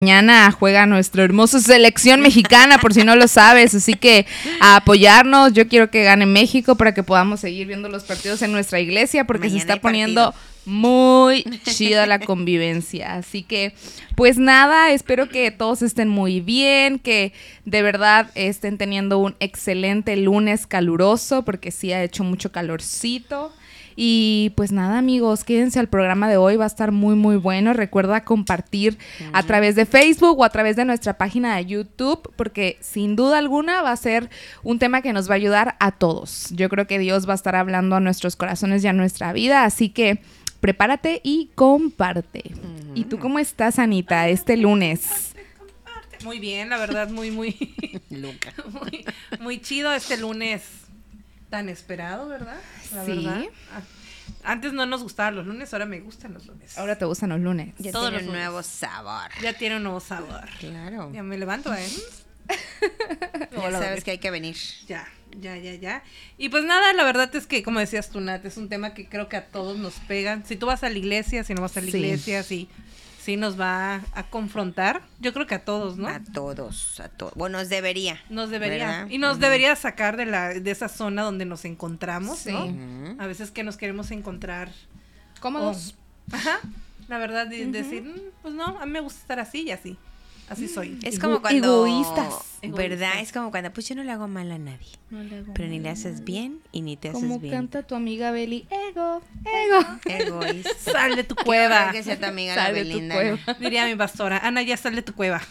Mañana juega nuestra hermosa selección mexicana, por si no lo sabes, así que a apoyarnos. Yo quiero que gane México para que podamos seguir viendo los partidos en nuestra iglesia, porque mañana se está poniendo muy chida la convivencia. Así que, pues nada, espero que todos estén muy bien, que de verdad estén teniendo un excelente lunes caluroso, porque sí ha hecho mucho calorcito. Y pues nada, amigos, quédense al programa de hoy, va a estar muy muy bueno. Recuerda compartir a través de Facebook o a través de nuestra página de YouTube, porque sin duda alguna va a ser un tema que nos va a ayudar a todos. Yo creo que Dios va a estar hablando a nuestros corazones y a nuestra vida, así que prepárate y comparte. ¿Y tú cómo estás, Anita, este lunes? Muy bien, la verdad, muy Luca. muy chido este lunes tan esperado, ¿verdad? La verdad. Antes no nos gustaban los lunes, ahora me gustan los lunes. Ahora te gustan los lunes. Ya todos tiene los un lunes. nuevo sabor. Ya tiene un nuevo sabor. Claro. Ya me levanto, Ya sabes que hay que venir. Ya. Y pues nada, la verdad es que, como decías tú, Nat, es un tema que creo que a todos nos pegan. Si tú vas a la iglesia, si no vas a la iglesia, sí nos va a confrontar. Yo creo que a todos, ¿no? A todos. Bueno, nos debería. ¿verdad? Y nos debería sacar de esa zona donde nos encontramos, ¿no? Uh-huh. A veces que nos queremos encontrar cómodos. Ajá. La verdad, decir, pues no, a mí me gusta estar así y así. Así soy. Es como cuando... Egoístas. ¿Verdad? Es como cuando, pues yo no le hago mal a nadie. Pero ni le haces bien y ni te haces bien. Como canta tu amiga Beli, ego. Egoísta. Sal de tu cueva. Que sea tu amiga Sal la de tu Belinda. cueva. Diría mi pastora, Ana, ya sal de tu cueva.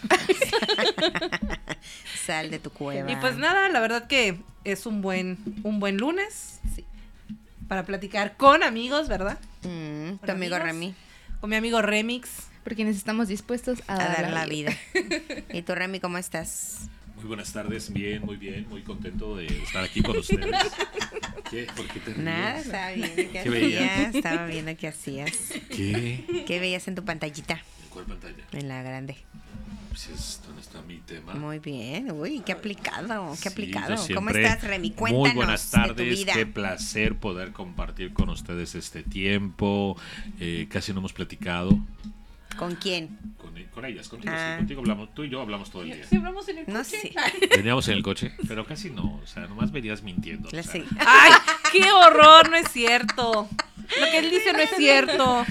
Sal de tu cueva. Y pues nada, la verdad que es un buen lunes. Sí. Para platicar con amigos, ¿verdad? Tu amigo amigos. Remy. Con mi amigo Remix. Porque quienes estamos dispuestos a dar la vida. ¿Y tú, Remy, cómo estás? Muy buenas tardes, bien, muy contento de estar aquí con ustedes. ¿Qué? ¿Por qué te ríes? Nada, estaba viendo qué ¿Qué veías? hacías. Estaba viendo qué hacías. ¿Qué? ¿Qué veías en tu pantallita? ¿En cuál pantalla? En la grande. Pues es donde está mi tema. Muy bien. Uy, qué aplicado, qué Sí, aplicado. yo ¿Cómo siempre- estás, Remy? Cuéntanos Muy buenas de tu tardes, vida. qué placer poder compartir con ustedes este tiempo. Casi no hemos platicado ¿Con quién? con ellas, contigo, Ah. sí, contigo hablamos, tú y yo hablamos todo el día. Sí, hablamos en el coche. No sé. Veníamos en el coche, pero casi no, o sea, nomás venías mintiendo. o sea. Sí. ¡Ay, qué horror! No es cierto. Lo que él dice no es cierto.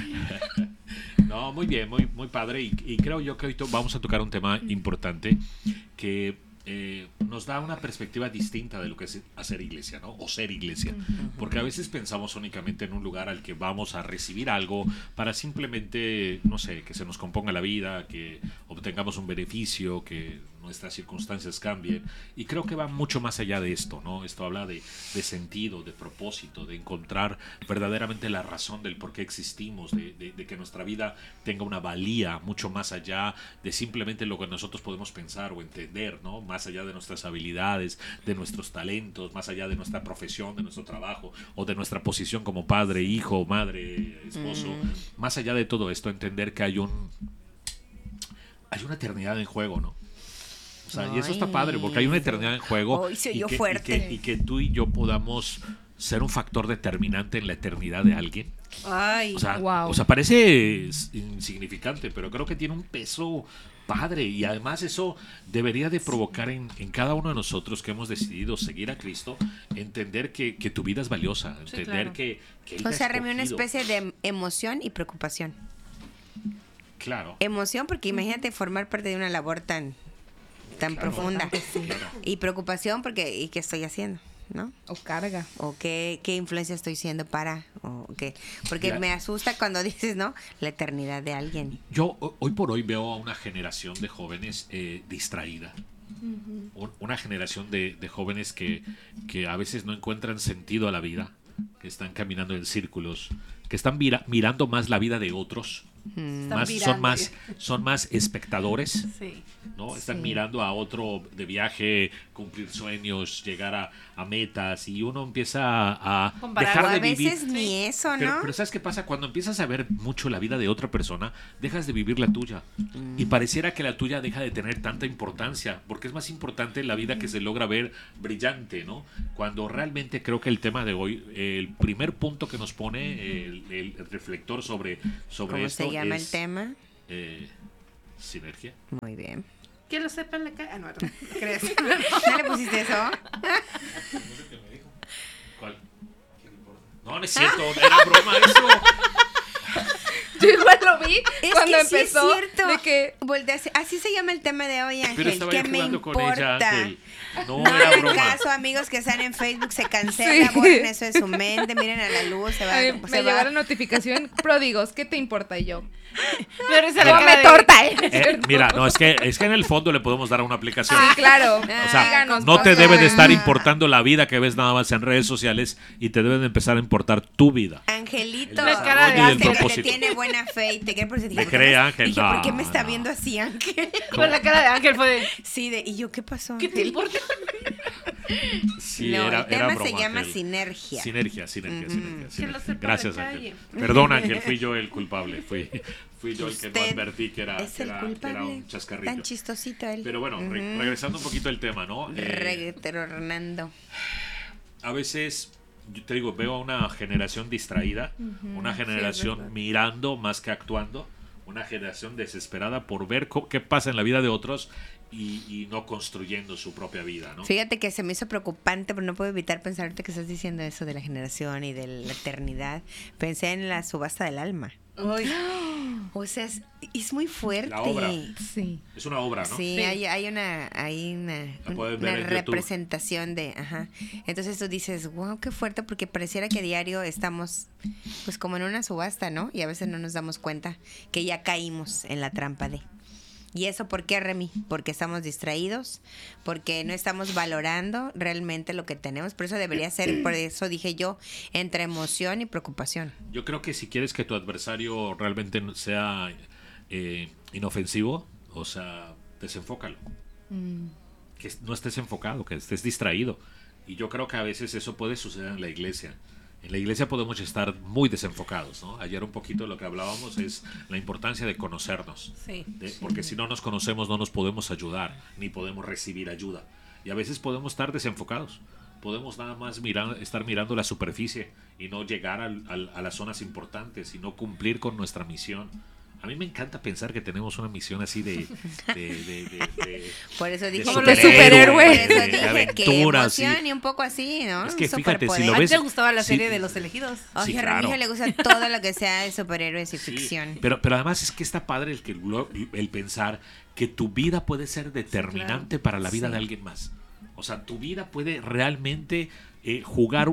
No, muy bien, muy padre y creo yo que hoy vamos a tocar un tema importante que nos da una perspectiva distinta de lo que es hacer iglesia, ¿no? O ser iglesia, porque a veces pensamos únicamente en un lugar al que vamos a recibir algo para simplemente, no sé, que se nos componga la vida, que obtengamos un beneficio, que nuestras circunstancias cambien, y creo que va mucho más allá de esto, ¿no? Esto habla de sentido, de propósito, de encontrar verdaderamente la razón del por qué existimos, de que nuestra vida tenga una valía mucho más allá de simplemente lo que nosotros podemos pensar o entender, ¿no? Más allá de nuestras habilidades, de nuestros talentos, más allá de nuestra profesión, de nuestro trabajo o de nuestra posición como padre, hijo, madre, esposo, más allá de todo esto, entender que hay una eternidad en juego, ¿no? O sea, y eso está padre, porque hay una eternidad en juego. Hoy se oyó y fuerte. y que tú y yo podamos ser un factor determinante en la eternidad de alguien. Ay, O sea, Wow. o sea, parece insignificante, pero creo que tiene un peso padre. Y además eso debería de provocar en cada uno de nosotros que hemos decidido seguir a Cristo, entender que tu vida es valiosa, entender claro. que Él O te ha sea, Remy, una escogido. especie de emoción y preocupación. Claro. Emoción, porque imagínate formar parte de una labor tan profunda. Claro. Y preocupación, porque ¿y qué estoy haciendo? ¿No? O carga. O qué influencia estoy siendo para, o qué. Porque Ya. me asusta cuando dices, ¿no? La eternidad de alguien. Yo hoy por hoy veo a una generación de jóvenes distraída. Una generación de jóvenes que a veces no encuentran sentido a la vida, que están caminando en círculos, que están mirando más la vida de otros. Están mirando. Son más espectadores, sí. ¿no? Están Sí. mirando a otro de viaje, cumplir sueños, llegar a metas, y uno empieza a Comparar. dejar O de a vivir. veces ni eso, ¿no? Pero ¿sabes qué pasa? Cuando empiezas a ver mucho la vida de otra persona, dejas de vivir la tuya. Y pareciera que la tuya deja de tener tanta importancia, porque es más importante la vida que se logra ver brillante, ¿no? Cuando realmente creo que el tema de hoy, el primer punto que nos pone el reflector sobre ¿Cómo esto se llama es, el tema? Sinergia. Muy bien. Que lo sepa en la calle. No, ¿crees? ¿No le pusiste eso? ¿Cuál? No, no es cierto, era broma eso. Yo igual lo vi Es cuando que sí empezó. es cierto. De que Así se llama el tema de hoy, Ángel. Pero estaba ¿Qué yo me jugando con importa? ella, Ángel. No, No era hagan broma. caso, amigos que están en Facebook, se cancela, borren eso de su mente, miren a la luz, se va. a mí me llegó la notificación, pródigos, ¿qué te importa? Y yo, Pero esa la come cara de- torta, Mira, no, es que en el fondo le podemos dar una aplicación. Sí, claro. O sea, Díganos, no te por debe de favor. estar importando la vida que ves nada más en redes sociales y te debe de empezar a importar tu vida. Angelito, La cara de dice Ángel. que le propósito. tiene buena fe y te cree por eso. Le cree, Ángel, Dije, no, ¿por qué me está no. viendo así, Ángel? Con la cara de Ángel fue de... Sí, y yo, ¿qué pasó? ¿Qué te Ángel? importa? Sí, No, era el tema broma, se llama Ángel. sinergia. Sinergia. Que lo sepa Gracias, la Ángel. calle. Perdón, Ángel, fui yo el culpable. Fui yo el que no Usted advertí que era, es que el era, que culpable. era un chascarrillo. Tan chistosito él. Pero bueno, regresando un poquito al tema, ¿no? Retornando. A veces, yo te digo, veo a una generación distraída, una generación verdad. mirando más que actuando, una generación desesperada por ver qué pasa en la vida de otros y no construyendo su propia vida, ¿no? Fíjate que se me hizo preocupante, pero no puedo evitar pensar ahorita que estás diciendo eso de la generación y de la eternidad. Pensé en la subasta del alma. Ay, O sea, es muy fuerte. La obra. Sí. Es una obra, ¿no? Sí, Sí. hay una La pueden una ver en YouTube. representación de, ajá. Entonces tú dices, wow, qué fuerte, porque pareciera que a diario estamos, pues como en una subasta, ¿no? Y a veces no nos damos cuenta que ya caímos en la trampa de. ¿Y eso por qué, Remy? Porque estamos distraídos, porque no estamos valorando realmente lo que tenemos. Por eso debería ser, por eso dije yo, entre emoción y preocupación. Yo creo que si quieres que tu adversario realmente sea inofensivo, o sea, desenfócalo. Que no estés enfocado, que estés distraído. Y yo creo que a veces eso puede suceder en la iglesia. En la iglesia podemos estar muy desenfocados, ¿no? Ayer un poquito lo que hablábamos es la importancia de conocernos. sí. Porque si no nos conocemos no nos podemos ayudar, ni podemos recibir ayuda. Y a veces podemos estar desenfocados. Podemos nada más estar mirando la superficie y no llegar a las zonas importantes y no cumplir con nuestra misión. A mí me encanta pensar que tenemos una misión así de Por eso dije Como los superhéroes. Por eso de dije que aventuras. emoción y un poco así, ¿no? Es que Un fíjate, si superpoder. lo ¿A ti ves- te gustaba la sí. serie de Los Elegidos? Oye, Sí, a claro. Remigio le gusta todo lo que sea de superhéroes y Sí, ficción. pero además es que está padre el pensar que tu vida puede ser determinante para la vida de alguien más. O sea, tu vida puede realmente jugar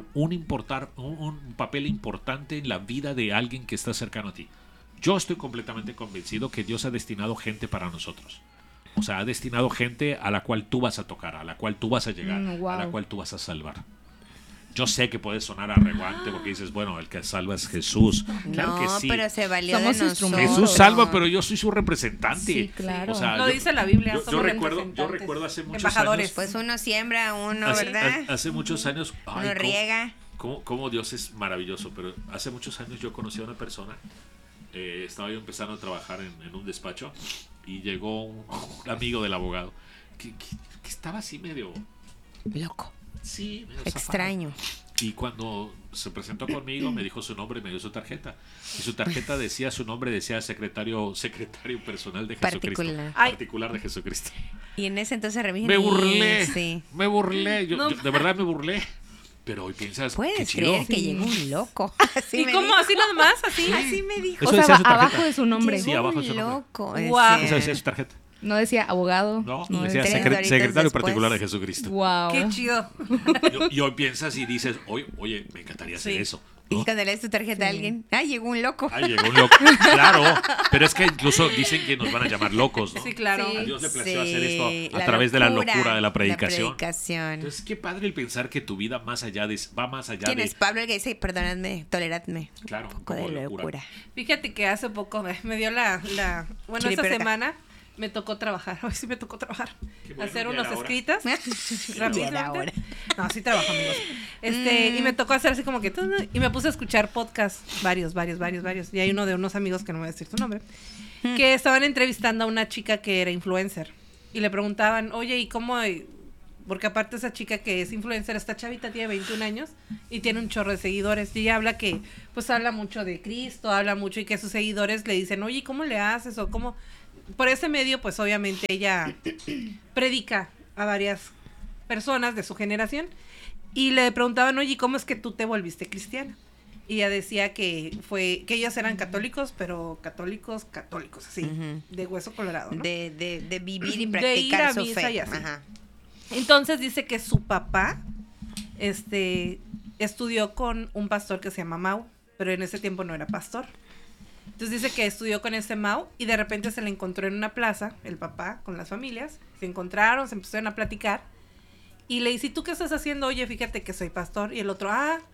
un papel importante en la vida de alguien que está cercano a ti. Yo estoy completamente convencido que Dios ha destinado gente para nosotros. O sea, ha destinado gente a la cual tú vas a tocar, a la cual tú vas a llegar, Wow. a la cual tú vas a salvar. Yo sé que puede sonar arrogante porque dices, bueno, el que salva es Jesús. Claro No, que sí. pero se valió Somos de nosotros. instrumentos. Jesús salva, pero yo soy su representante. Sí, claro. O sea, Lo yo- dice la Biblia, Yo somos recuerdo representantes, hace muchos embajadores. años. Pues uno siembra, uno, hace, ¿verdad? hace muchos años. Uno ay, riega. cómo Dios es maravilloso. Pero hace muchos años yo conocí a una persona. Estaba yo empezando a trabajar en un despacho. Y llegó un amigo del abogado. Que estaba así medio. Loco. Sí, medio zafado. Extraño. Y cuando se presentó conmigo, me dijo su nombre y me dio su tarjeta. Y su tarjeta decía, su nombre decía secretario personal de Jesucristo. Particular. Ay. Particular de Jesucristo. Y en ese entonces Remigio. Me burlé. Sí. Me burlé. Yo No. de verdad me burlé. Pero hoy piensas, qué Puedes chido. creer que llegó un loco. Así ¿Y me cómo? dijo. ¿Así nada más? ¿Así? Así me dijo. Eso O sea, decía su va tarjeta. abajo de su nombre. Sí, abajo de su un nombre. loco. Guau. Esa decía su tarjeta. No decía abogado. No, no decía tres decía... horitas secretario después. particular de Jesucristo. Wow. Qué chido. Y hoy piensas y dices, oye, me encantaría hacer Sí. eso. Y ¿no? cuando lees tu tarjeta a alguien, llegó un loco. Ay, llegó un loco. Claro, pero es que incluso dicen que nos van a llamar locos, ¿no? Sí, claro. Sí. A Dios le plació Sí, hacer esto a la través de la locura de la predicación. La predicación. Entonces, qué padre el pensar que tu vida va más allá ¿Quién de... es Pablo el que dice, perdonadme, toleradme? Claro, Un poco como de locura. locura. Fíjate que hace poco me dio bueno, esta Chiriperca. semana me tocó trabajar. Hoy sí me tocó trabajar. Qué bueno, Hacer ya unos era hora. escritas. Ya era hora. No, sí trabajo, amigos. Y me tocó hacer así como que... Y me puse a escuchar podcasts, varios. Y hay uno de unos amigos, que no me voy a decir su nombre, que estaban entrevistando a una chica que era influencer. Y le preguntaban, oye, ¿y cómo...? Porque aparte esa chica que es influencer, esta chavita tiene 21 años y tiene un chorro de seguidores. Y ella habla que, pues habla mucho de Cristo, habla mucho y que sus seguidores le dicen, oye, ¿cómo le haces? O cómo... por ese medio, pues obviamente ella predica a varias personas de su generación y le preguntaban, oye, ¿cómo es que tú te volviste cristiana? Y ella decía que ellos eran católicos, pero católicos, así, de hueso colorado, ¿no? De vivir y practicar su fe. Y así. Ajá. Entonces dice que su papá estudió con un pastor que se llama Mau, pero en ese tiempo no era pastor. Entonces dice que estudió con ese Mau y de repente se le encontró en una plaza, el papá con las familias, se encontraron, se empezaron a platicar y le dice, ¿tú qué estás haciendo? Oye, fíjate que soy pastor. Y el otro,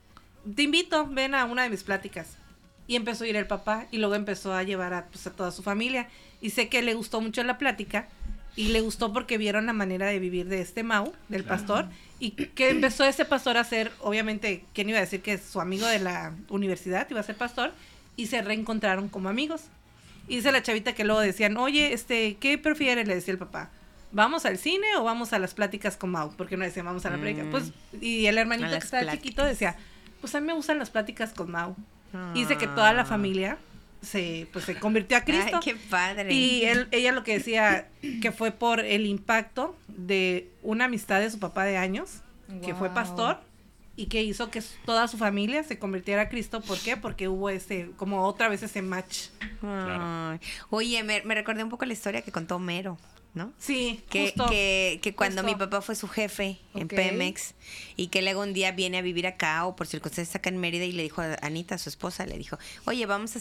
te invito, ven a una de mis pláticas. Y empezó a ir el papá y luego empezó a llevar a toda su familia. Y sé que le gustó mucho la plática y le gustó porque vieron la manera de vivir de este Mau, del pastor, y que empezó ese pastor a ser, obviamente, ¿quién iba a decir que su amigo de la universidad iba a ser pastor? Y se reencontraron como amigos. Y dice la chavita que luego decían, oye, ¿qué prefieres? Le decía el papá, ¿vamos al cine o vamos a las pláticas con Mau? Porque no decían, vamos a la plática. Pues, y el hermanito que estaba chiquito decía, pues a mí me gustan las pláticas con Mau. Y dice que toda la familia se convirtió a Cristo. Ay, qué padre. Y ella lo que decía que fue por el impacto de una amistad de su papá de años, que fue pastor, y que hizo que toda su familia se convirtiera a Cristo. ¿Por qué? Porque hubo como otra vez ese match. Claro. Oye, me recordé un poco la historia que contó Homero, ¿no? Sí, justo. Que cuando mi papá fue su jefe en Pemex y que luego un día viene a vivir acá o por circunstancias acá en Mérida y le dijo a Anita, su esposa, le dijo, oye, vamos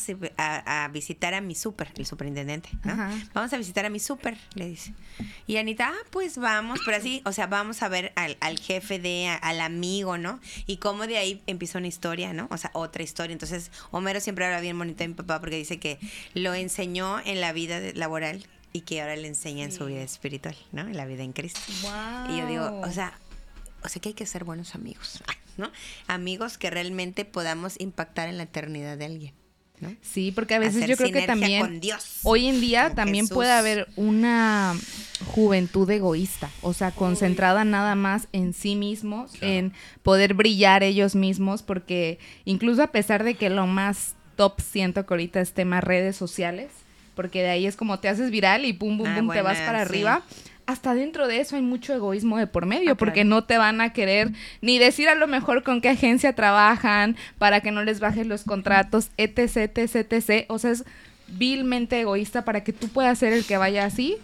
a visitar a mi súper, el superintendente, ¿no? Ajá. Vamos a visitar a mi súper, le dice. Y Anita, pues vamos, pero así, o sea, vamos a ver al jefe al amigo, ¿no? Y cómo de ahí empieza una historia, ¿no? O sea, otra historia. Entonces, Homero siempre habla bien bonito de mi papá porque dice que lo enseñó en la vida laboral y que ahora le enseña en su vida espiritual, ¿no? En la vida en Cristo. Wow. Y yo digo, o sea que hay que ser buenos amigos, ¿no? Amigos que realmente podamos impactar en la eternidad de alguien, ¿no? Sí, porque a veces hacer yo creo que también con Dios, hoy en día también Jesús. puede haber una juventud egoísta, o sea, concentrada nada más en sí mismos, claro, en poder brillar ellos mismos, porque incluso a pesar de que lo más top siento que ahorita es tema redes sociales, porque de ahí es como te haces viral y pum, pum, pum, te vas para arriba. Hasta dentro de eso hay mucho egoísmo de por medio, porque no te van a querer ni decir a lo mejor con qué agencia trabajan para que no les bajes los contratos, etc, etc, etc. O sea, es vilmente egoísta para que tú puedas ser el que vaya así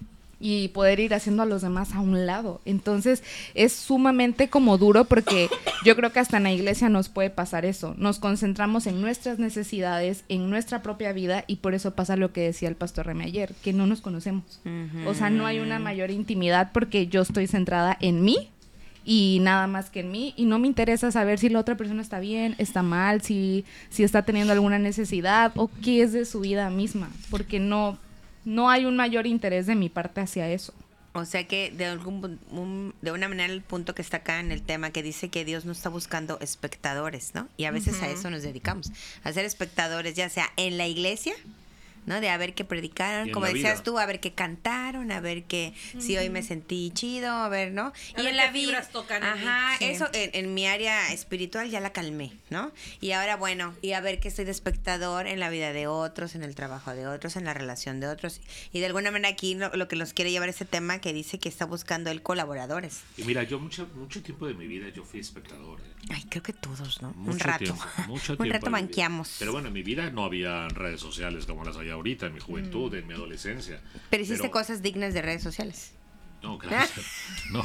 y poder ir haciendo a los demás a un lado. Entonces es sumamente como duro porque yo creo que hasta en la iglesia nos puede pasar eso. Nos concentramos en nuestras necesidades, en nuestra propia vida, y por eso pasa lo que decía el pastor Remy ayer, que no nos conocemos. O sea, no hay una mayor intimidad porque yo estoy centrada en mí y nada más que en mí, y no me interesa saber si la otra persona está bien, está mal, si está teniendo alguna necesidad o qué es de su vida misma, porque no hay un mayor interés de mi parte hacia eso. O sea que de una manera el punto que está acá en el tema que dice que Dios no está buscando espectadores, ¿no? Y a veces a eso nos dedicamos, a ser espectadores, ya sea en la iglesia, ¿no? De a ver qué predicaron, como decías tú, a ver qué cantaron, a ver qué, si hoy me sentí chido, a ver, ¿no? Y en la vida tocan. Ajá, eso en mi área espiritual ya la calmé, ¿no? Y ahora, bueno, y a ver qué estoy de espectador en la vida de otros, en el trabajo de otros, en la relación de otros. Y de alguna manera aquí lo que nos quiere llevar ese tema que dice que está buscando él colaboradores. Y mira, yo mucho tiempo de mi vida yo fui espectador. Ay, creo que todos, ¿no? Mucho un rato. Tiempo, mucho un tiempo rato manqueamos. Pero bueno, en mi vida no había redes sociales como las hay ahorita, en mi juventud, en mi adolescencia. Pero hiciste cosas dignas de redes sociales. No, gracias. No.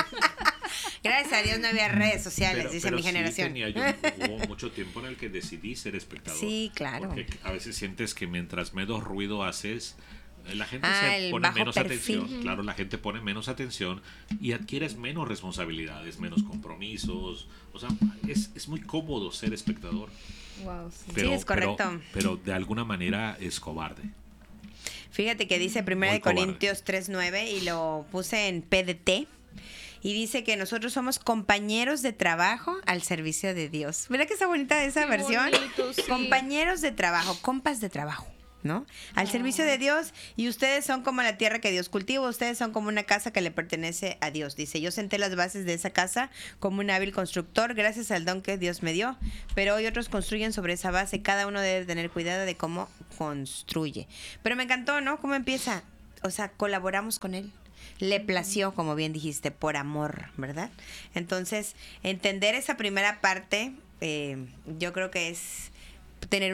Gracias a Dios no había redes sociales, dice mi generación. Hubo mucho tiempo en el que decidí ser espectador. Sí, claro. Porque a veces sientes que mientras menos ruido haces, la gente se pone menos atención. Claro, la gente pone menos atención y adquieres menos responsabilidades, menos compromisos. O sea, es muy cómodo ser espectador. Wow, sí. Sí, es correcto. Pero de alguna manera es cobarde. Fíjate que dice 1 Corintios 3:9 y lo puse en PDT. Y dice que nosotros somos compañeros de trabajo al servicio de Dios. ¿Verdad que está bonita esa versión? Bonito, sí. Compañeros de trabajo, compas de trabajo. ¿no? Al servicio de Dios, y ustedes son como la tierra que Dios cultiva, ustedes son como una casa que le pertenece a Dios. Dice, yo senté las bases de esa casa como un hábil constructor gracias al don que Dios me dio, pero hoy otros construyen sobre esa base, cada uno debe tener cuidado de cómo construye. Pero me encantó, ¿no? ¿Cómo empieza? O sea, colaboramos con él. Le plació, como bien dijiste, por amor, ¿verdad? Entonces, entender esa primera parte, yo creo que es tener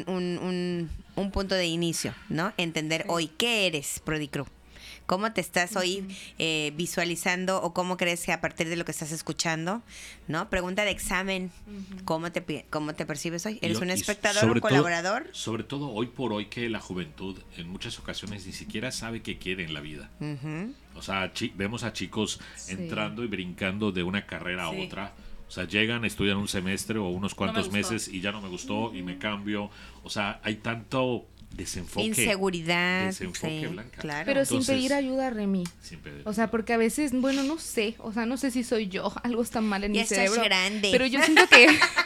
un punto de inicio, ¿no? Entender hoy qué eres, Prodicrew. ¿Cómo te estás hoy visualizando o cómo crees que a partir de lo que estás escuchando, ¿no? Pregunta de examen, ¿cómo te percibes hoy? ¿Eres un espectador, un colaborador? Sobre todo hoy por hoy que la juventud en muchas ocasiones ni siquiera sabe qué quiere en la vida. O sea, vemos a chicos entrando y brincando de una carrera a otra. O sea, llegan, estudian un semestre o unos cuantos meses y ya no me gustó y me cambio. O sea, hay tanto desenfoque. Inseguridad. Desenfoque, Blanca. Claro. Pero sin pedir ayuda, Remy. O sea, porque a veces, bueno, no sé. O sea, no sé si soy yo. Algo está mal en mi cerebro. Ya estás grande. Pero yo siento que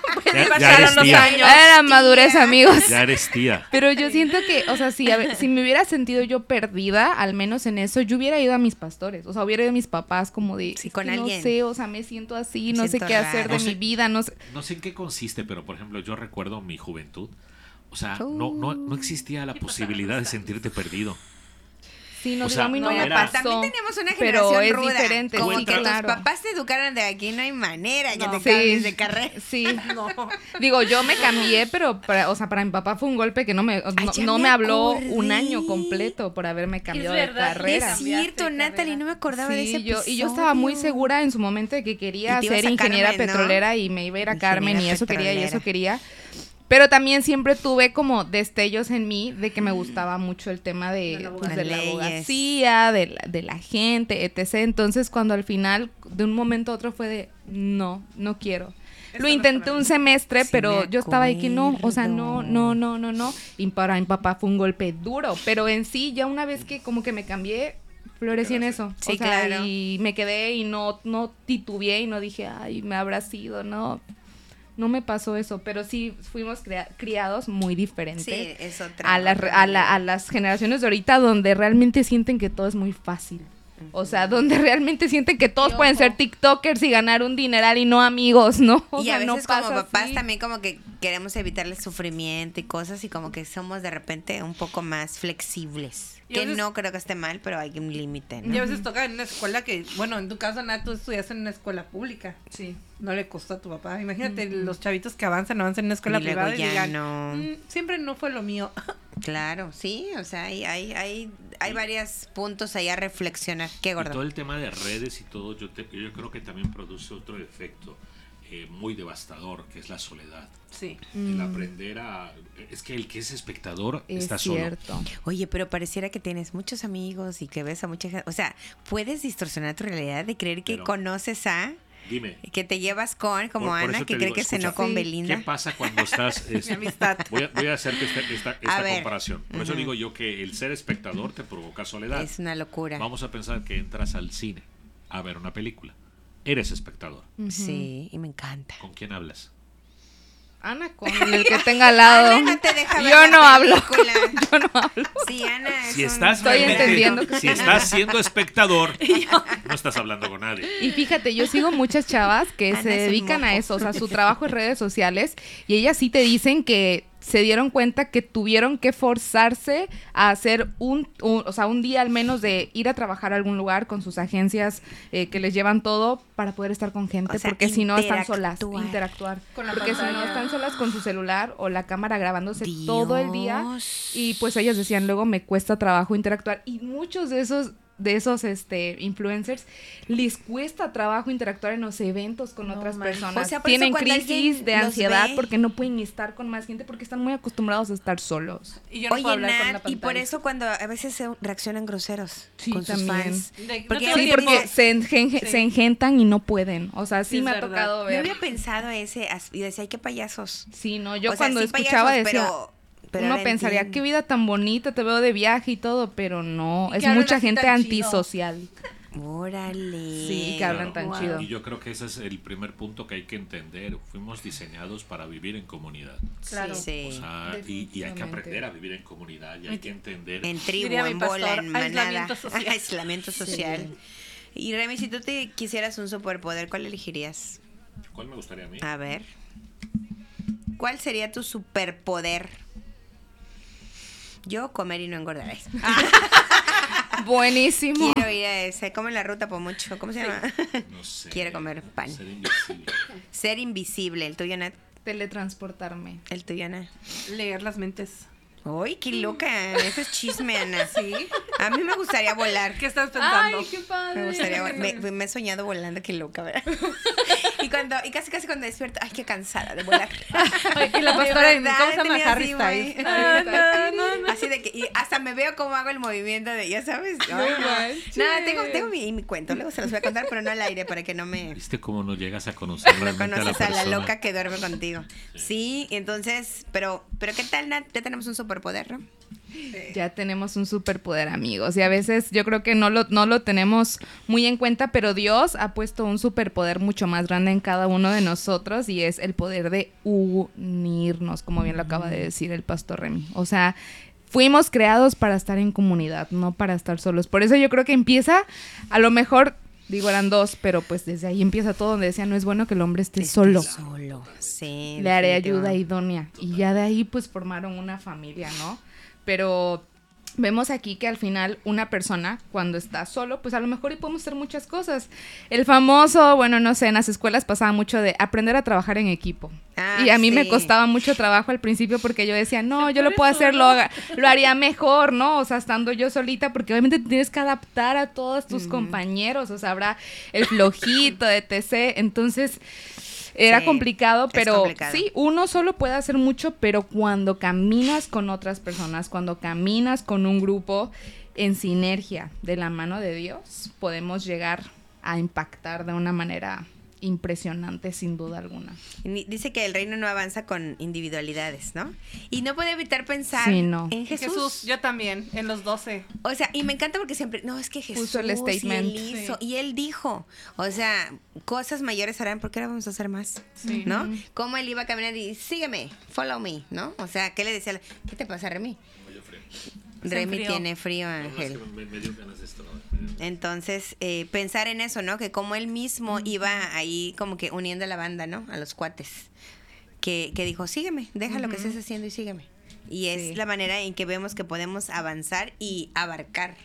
ya eres los tía. años. Era madurez, amigos. Ya eres tía. Pero yo siento que, o sea, si me hubiera sentido yo perdida, al menos en eso, yo hubiera ido a mis pastores. O sea, hubiera ido a mis papás como de, sí, con alguien. No sé, o sea, me siento así, no sé qué hacer de mi vida, no sé. No sé en qué consiste, pero por ejemplo, yo recuerdo mi juventud. O sea, no existía la posibilidad de sentirte perdido. Sí, no, o sea, a mí no me pasó. También tenemos una generación pero es ruda. diferente. Como sí, que claro. tus papás te educaron de aquí, no hay manera que te Sí. cambies de carrera. Sí. No. Digo, yo me cambié, pero para mi papá fue un golpe que no me habló un año completo por haberme cambiado de carrera. Es cierto, Natalie, no me acordaba de ese episodio. Y yo estaba muy segura en su momento de que quería ser ingeniera petrolera, y me iba a ir a Carmen y eso quería. Pero también siempre tuve como destellos en mí de que me gustaba mucho el tema de la abogacía, de la gente, etc. Entonces, cuando al final, de un momento a otro fue de, no quiero. Lo intenté un semestre, pero yo estaba de que no, o sea, no. Y para mi papá fue un golpe duro. Pero en sí, ya una vez que como que me cambié, florecí en eso. Sí, o sea, claro. Y me quedé y no titubeé y no dije, ay, me habrá sido, no. No me pasó eso, pero sí fuimos criados muy diferentes. Sí, es otra. A las generaciones de ahorita, donde realmente sienten que todo es muy fácil. O sea, donde realmente sienten que todos pueden ser TikTokers y ganar un dineral y no amigos, ¿no? O y sea, a veces no pasa como papás así. también como que queremos evitarles sufrimiento y cosas, y como que somos de repente un poco más flexibles. Que veces, no creo que esté mal, pero hay un límite, ¿no? Y a veces toca en una escuela que, bueno, en tu caso, Nat, tú estudiaste en una escuela pública. Sí. No le costó a tu papá. Imagínate los chavitos que avanzan en una escuela Y luego privada ya y digan, no. Siempre no fue lo mío. Claro, sí, o sea, hay varios puntos ahí a reflexionar. ¿Qué, Y gordo? todo el tema de redes y todo, yo creo que también produce otro efecto muy devastador, que es la soledad. Sí. El aprender a... Es que el que es espectador está cierto. solo. Oye, pero pareciera que tienes muchos amigos y que ves a mucha gente. O sea, puedes distorsionar tu realidad de creer que conoces a... Dime. Que te llevas con, como Por Ana, eso que te cree digo, que escucha, cenó con sí. Belinda. ¿Qué pasa cuando estás... Mi amistad. Voy a hacerte esta A ver. comparación. Por eso digo yo que el ser espectador te provoca soledad. Es una locura. Vamos a pensar que entras al cine a ver una película. Eres espectador. Sí, y me encanta. ¿Con quién hablas? Ana con el que tenga al lado. Ana no te deja ver Yo la no hablo. película. Yo no hablo. Sí, Ana es Si un- estás Estoy realmente- entendiendo que si sí. estás siendo espectador, no estás hablando con nadie. Y fíjate, yo sigo muchas chavas que Ana se es un dedican a mojo. eso, o sea, su trabajo en redes sociales, y ellas sí te dicen que se dieron cuenta que tuvieron que forzarse a hacer un día al menos de ir a trabajar a algún lugar con sus agencias que les llevan todo para poder estar con gente, O sea, porque si no están solas, interactuar. Con la porque si no pantalla. están solas con su celular o la cámara grabándose todo el día, Dios. y pues ellas decían, luego me cuesta trabajo interactuar, y muchos de esos influencers les cuesta trabajo interactuar en los eventos con otras manches. personas. O sea, por eso tienen cuando crisis alguien de los ansiedad ve- porque no pueden estar con más gente porque están muy acostumbrados a estar solos. Y yo no puedo Oye, hablar con la Nat, pantalla. y por eso cuando a veces se reaccionan groseros Sí, con sus también. fans. Porque no sí, tengo porque tiempo. se engentan y no pueden. O sea, sí Sí, me es ha verdad. tocado Yo ver. había pensado ese y decía, ay, qué payasos. Sí, no, yo O sea, cuando sí escuchaba payasos, decía, pero uno ahora pensaría, entiendo. qué vida tan bonita, te veo de viaje y todo, pero no, Y es que hablan mucha así gente tan chido. antisocial. Órale. Sí, que hablan tan Wow. chido. Y yo creo que ese es el primer punto que hay que entender. Fuimos diseñados para vivir en comunidad. Claro. Sí. O sea, y hay que Definitivamente. aprender a vivir en comunidad y hay que entender. En tribu, Diría mi en bola, pastor, en manada. aislamiento social. Aislamiento social. Y Remy, si tú te quisieras un superpoder, ¿cuál elegirías? ¿Cuál me gustaría a mí? A ver. ¿Cuál sería tu superpoder? Yo comer y no engordar. Buenísimo. Quiero ir a ese. Come en la ruta por mucho. ¿Cómo se llama? No sé. Quiere comer pan. Ser invisible. Ser invisible. El tuyo, Nat. Teletransportarme. El tuyo, Ana. Leer las mentes. Uy, qué loca. Eso es chisme, Ana. Sí. A mí me gustaría volar. ¿Qué estás pensando? Ay, qué padre. Me gustaría me he soñado volando, qué loca, ¿verdad? Y casi cuando despierto, ay, qué cansada de volar. Ay, y la pastora, De verdad, ¿cómo se llama? tenía Harry así, Styles. muy- Así de que, y hasta me veo cómo hago el movimiento de, ya sabes. manches. No, tengo mi cuento, luego se los voy a contar, pero no al aire para que no me ¿Viste cómo no llegas a conocer realmente conoces a a la la persona? loca que duerme contigo. Sí, entonces, pero ¿qué tal, Nat? Ya tenemos un superpoder, ¿no? Ya tenemos un superpoder, amigos. Y a veces yo creo que no lo tenemos muy en cuenta, pero Dios ha puesto un superpoder mucho más grande en cada uno de nosotros y es el poder de unirnos, como bien lo acaba de decir el pastor Remy. O sea, fuimos creados para estar en comunidad, no para estar solos. Por eso yo creo que empieza, a lo mejor, digo, eran dos, pero pues desde ahí empieza todo, donde decía, no es bueno que el hombre esté solo. Solo, sí. Le haré definitivo. ayuda idónea. Y ya de ahí pues formaron una familia, ¿no? Pero vemos aquí que al final una persona cuando está solo, pues a lo mejor y podemos hacer muchas cosas. El famoso, bueno, no sé, en las escuelas pasaba mucho de aprender a trabajar en equipo. Ah, Y a mí me sí. costaba mucho trabajo al principio porque yo decía, no, yo lo puedo hacer, lo haría mejor, ¿no? O sea, estando yo solita, porque obviamente te tienes que adaptar a todos tus compañeros, o sea, habrá el flojito, etc. Entonces, era Sí, complicado, es pero complicado. sí, uno solo puede hacer mucho, pero cuando caminas con otras personas, cuando caminas con un grupo en sinergia de la mano de Dios, podemos llegar a impactar de una manera impresionante, sin duda alguna. Dice que el reino no avanza con individualidades, ¿no? Y no puede evitar pensar Sí, no. en Jesús. Jesús, yo también, en los 12. O sea, y me encanta porque siempre, no, es que Jesús Puso el statement. y él hizo, y él dijo, o sea, cosas mayores harán, ¿por qué ahora vamos a hacer más? Sí. ¿No? Cómo él iba a caminar y sígueme, follow me, ¿no? O sea, ¿qué le decía? ¿Qué te pasa, Remy? Remy enfrió. tiene frío, No, es Ángel. que me dio ganas de esto. ¿no? Entonces, pensar en eso, ¿no? Que como él mismo iba ahí como que uniendo a la banda, ¿no? A los cuates. Que dijo, sígueme, deja lo que estés haciendo y sígueme. Y es Sí. la manera en que vemos que podemos avanzar y abarcar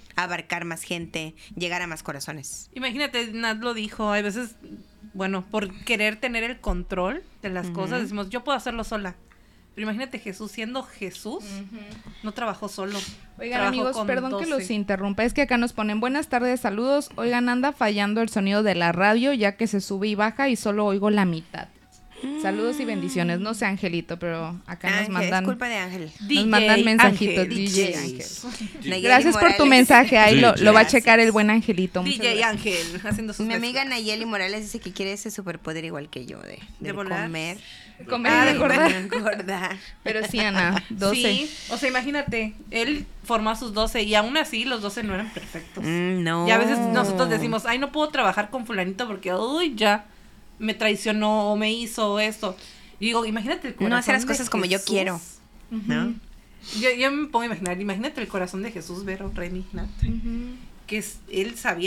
más gente, llegar a más corazones. Imagínate, Nat lo dijo, hay veces, bueno, por querer tener el control de las cosas, decimos, yo puedo hacerlo sola. Pero imagínate Jesús, siendo Jesús, no trabajó solo. Oigan, trabajó amigos, con perdón que 12. los interrumpa. Es que acá nos ponen buenas tardes, saludos. Oigan, anda fallando el sonido de la radio ya que se sube y baja y solo oigo la mitad. Saludos y bendiciones. No sé, Angelito, pero acá nos Ángel, mandan, es culpa de Ángel. nos mandan mensajitos. Ángel. DJ Ángel. Nayeli Gracias por tu Morales. mensaje. Ahí lo va a Gracias. checar el buen Angelito. Muchas DJ gracias. Ángel, haciendo sus Mi amiga mezclas. Nayeli Morales dice que quiere ese superpoder igual que yo, de volar. comer. Comer Ah, y de engordar. engordar. Pero sí, Ana, 12. Sí, o sea, imagínate, él formó a sus 12 y aún así los 12 no eran perfectos. No. Y a veces nosotros decimos, ay, no puedo trabajar con fulanito porque, uy, ya me traicionó o me hizo esto. Y digo, imagínate el corazón No hacer las de cosas como yo Jesús. quiero, ¿no? Yo me pongo a imaginar, imagínate el corazón de Jesús, Vero, Remy, Nat, que él sabía